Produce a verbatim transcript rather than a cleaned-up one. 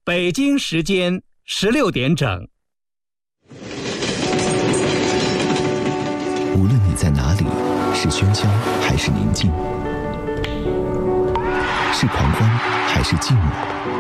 北京时间十六点整。 无论你在哪里，是喧嚣还是宁静，是狂欢还是寂寞，